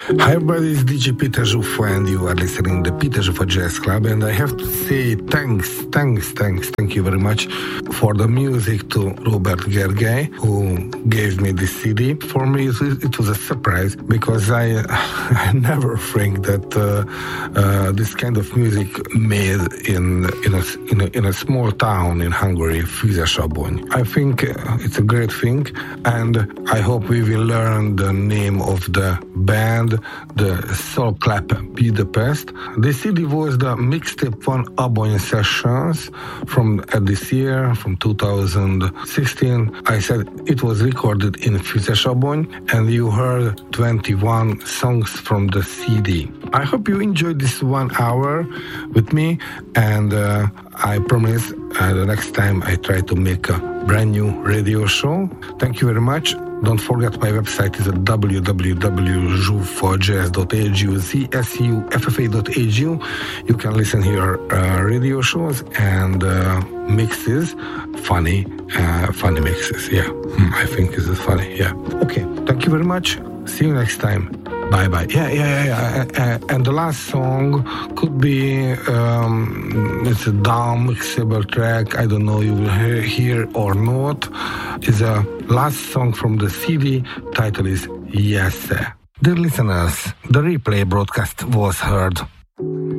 Hi everybody, it's DJ Peter Zsuffa and you are listening to the Peter Zsuffa Jazz Club, and I have to say thank you very much for the music to Robert Gergely, who gave me this CD. For me it was a surprise because I never think that this kind of music made in a small town in Hungary, Füzesabony. I think it's a great thing, and I hope we will learn the name of the band, the Soul Clap Budapest. The CD was the mixtape one Abony sessions from this year, from 2016. I said it was recorded in Füzesabony, and you heard 21 songs from the CD. I hope you enjoyed this 1 hour with me, and I promise the next time I try to make a brand new radio show. Thank you very much. Don't forget my website is at www.zsuffajazz.hu, zsuffa.hu. You can listen here radio shows and mixes, funny mixes. Yeah, I think this is funny. Yeah. Okay. Thank you very much. See you next time. Bye. Yeah. And the last song could be it's a down mixable track. I don't know you will hear or not. It's a last song from the CD. Title is Yes. Dear listeners, the replay broadcast was heard.